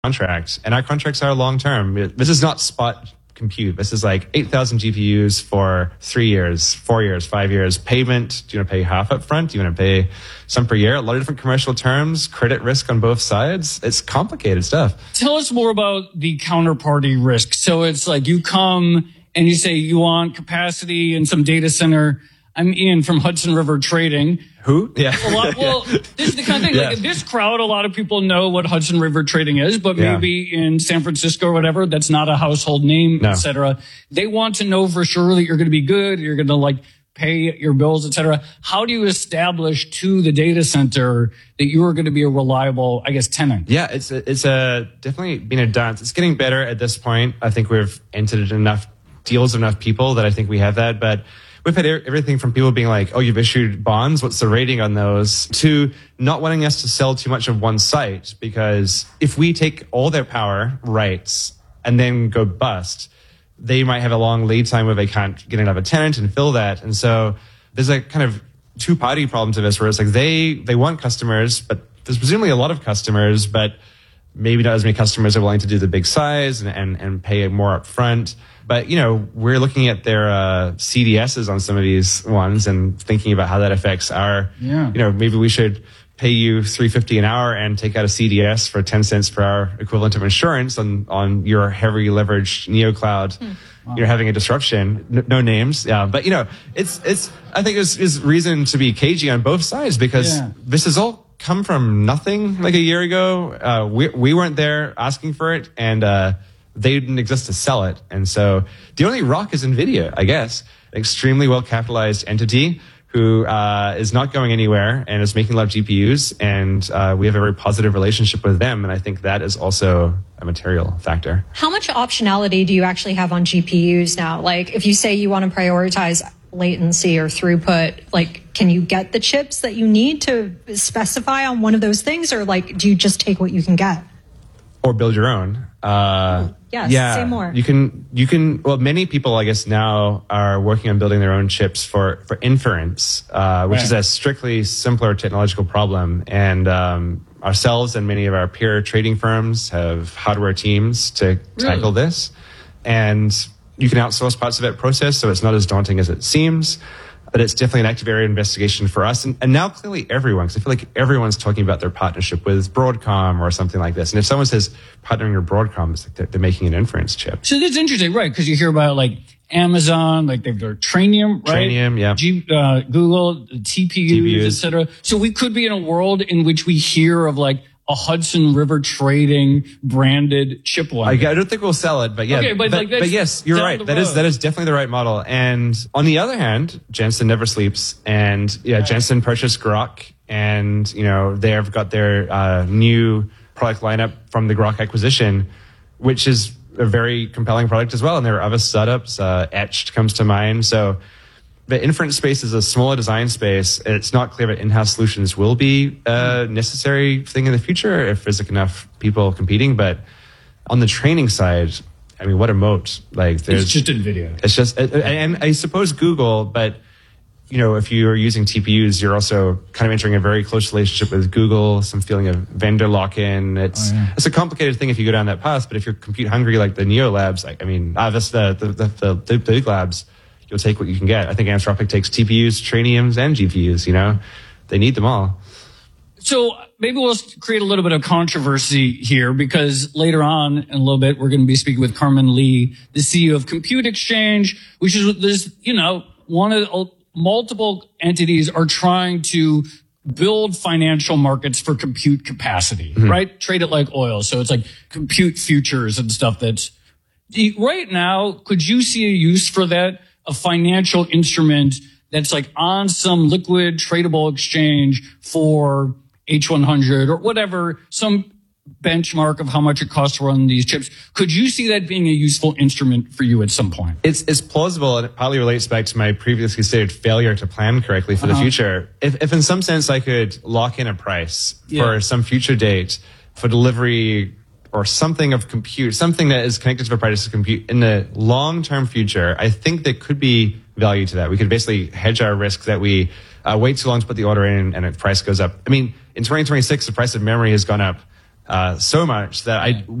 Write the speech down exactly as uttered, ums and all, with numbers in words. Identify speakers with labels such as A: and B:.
A: contract, and our contracts are long term. This is not spot compute. This is like eight thousand G P Us for three years, four years, five years. Payment, do you want to pay half up front? Do you want to pay some per year? A lot of different commercial terms, credit risk on both sides. It's complicated stuff.
B: Tell us more about the counterparty risk. So it's like you come and you say you want capacity in some data center. I'm Ian from Hudson River Trading.
A: Who? Yeah.
B: A lot, well, yeah. This is the kind of thing,
A: yeah.
B: like this crowd, a lot of people know what Hudson River Trading is, but
A: yeah.
B: maybe in San Francisco or whatever, that's not a household name,
A: no.
B: et cetera. They want to know for sure that you're going to be good, you're going to like pay your bills, et cetera. How do you establish to the data center that you are going to be a reliable, I guess, tenant?
A: Yeah, it's a, it's a definitely been a dance. It's getting better at this point. I think we've entered enough deals, enough people that I think we have that, but we've had everything from people being like, oh, you've issued bonds, what's the rating on those, to not wanting us to sell too much of one site, because if we take all their power rights and then go bust, they might have a long lead time where they can't get another tenant and fill that. And so there's a kind of two-party problem to this where it's like they, they want customers, but there's presumably a lot of customers, but maybe not as many customers are willing to do the big size and, and, and pay more up front. But, you know, we're looking at their uh, C D Ss on some of these ones and thinking about how that affects our,
B: yeah.
A: you know, maybe we should pay you three dollars and fifty cents an hour and take out a C D S for ten cents per hour equivalent of insurance on, on your heavily leveraged NeoCloud. Hmm. Wow. You're having a disruption. No, no names. Yeah. But, you know, it's, it's, I think there's, there's reason to be cagey on both sides because
B: yeah.
A: this has all come from nothing like a year ago. Uh, we, we weren't there asking for it. And, uh, they didn't exist to sell it. And so the only rock is NVIDIA, I guess, an extremely well-capitalized entity who uh, is not going anywhere and is making a lot of G P Us. And uh, we have a very positive relationship with them. And I think that is also a material factor.
C: How much optionality do you actually have on G P Us now? Like if you say you want to prioritize latency or throughput, like can you get the chips that you need to specify on one of those things? Or like do you just take what you can get?
A: Or build your own. Uh,
C: yes,
A: yeah,
C: say more.
A: You can, you can, well, many people, I guess, now are working on building their own chips for, for inference, uh, which
B: right.
A: is a strictly simpler technological problem. And, um, ourselves and many of our peer trading firms have hardware teams to tackle
B: really?
A: this. And you can outsource parts of that process, so it's not as daunting as it seems. But it's definitely an active area of investigation for us. And, and now clearly everyone, because I feel like everyone's talking about their partnership with Broadcom or something like this. And if someone says partnering with Broadcom, it's like they're, they're making an inference chip.
B: So that's interesting, right? Because you hear about like Amazon, like they've their Trainium, right?
A: Trainium, yeah.
B: G, uh, Google, T P Us,
A: T P Us,
B: et cetera. So we could be in a world in which we hear of like a Hudson River Trading branded chip one.
A: I, I don't think we'll sell it, but yeah.
B: Okay, but,
A: but,
B: like that's
A: but yes, you're right. That is that is definitely the right model. And on the other hand, Jensen never sleeps. And yeah,
B: right.
A: Jensen purchased Grok, and you know they've got their uh, new product lineup from the Grok acquisition, which is a very compelling product as well. And there are other startups. Uh, Etched comes to mind. So the inference space is a smaller design space. It's not clear that in-house solutions will be a necessary thing in the future if there's like enough people competing. But on the training side, I mean, what a moat! Like, there's
B: it's just NVIDIA.
A: It's just, and I suppose Google, but you know, if you are using T P Us, you're also kind of entering a very close relationship with Google. Some feeling of vendor lock-in. It's oh, yeah. it's a complicated thing if you go down that path. But if you're compute hungry like the Neo Labs, I, I mean, ah, that's the the the, the, the big labs. You'll take what you can get. I think Anthropic takes T P Us, Trainiums, and G P Us, you know? They need them all.
B: So maybe we'll create a little bit of controversy here because later on in a little bit, we're going to be speaking with Carmen Lee, the C E O of Compute Exchange, which is, there's, you know, one of the, multiple entities are trying to build financial markets for compute capacity, mm-hmm. right? Trade it like oil. So it's like compute futures and stuff that's right now. Could you see a use for that? A financial instrument that's like on some liquid tradable exchange for H one hundred or whatever, some benchmark of how much it costs to run these chips. Could you see that being a useful instrument for you at some point?
A: It's, it's plausible, and it probably relates back to my previously stated failure to plan correctly for uh-huh. the future. If, if in some sense I could lock in a price yeah. for some future date for delivery or something of compute, something that is connected to the price of compute in the long-term future, I think there could be value to that. We could basically hedge our risk that we uh, wait too long to put the order in and the price goes up. I mean, in twenty twenty-six, the price of memory has gone up uh, so much that I